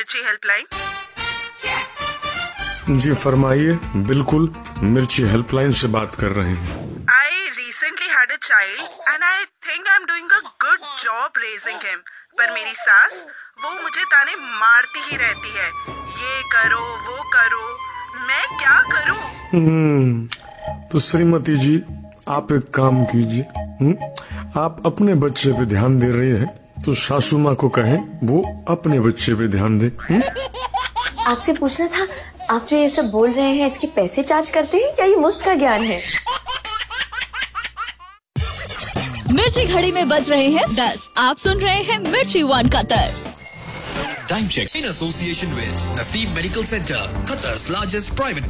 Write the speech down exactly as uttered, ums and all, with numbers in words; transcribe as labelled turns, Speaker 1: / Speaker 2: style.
Speaker 1: मिर्ची हेल्पलाइन।
Speaker 2: जी फरमाइए, बिल्कुल मिर्ची हेल्पलाइन से बात कर रहे हैं।
Speaker 1: I recently had a child and I think I'm doing a good job raising him. पर मेरी सास वो मुझे ताने मारती ही रहती है, ये करो वो करो, मैं क्या करूं?
Speaker 2: हम्म, तो श्रीमती जी आप एक काम कीजिए, हम्म, आप अपने बच्चे पे ध्यान दे रही है तो सासू माँ को कहें वो अपने बच्चे पे ध्यान दे।
Speaker 3: आपसे पूछना था, आप जो ये सब बोल रहे हैं इसके पैसे चार्ज करते हैं या ये मुफ्त का ज्ञान है?
Speaker 4: मिर्ची घड़ी में बज रहे हैं दस। आप सुन रहे हैं मिर्ची one Qatar.
Speaker 5: Time check in association with Naseem Medical Center, Qatar's largest private